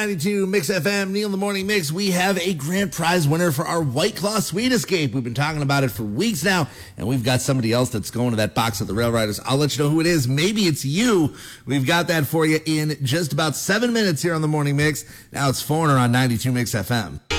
92 Mix FM, Neil in the Morning Mix. We have a grand prize winner for our White Claw Sweet Escape. We've been talking about it for weeks now, and we've got somebody else that's going to that box at the Rail Riders. I'll let you know who it is. Maybe it's you. We've got that for you in just about 7 minutes here on the Morning Mix. Now it's Foreigner on 92 Mix FM.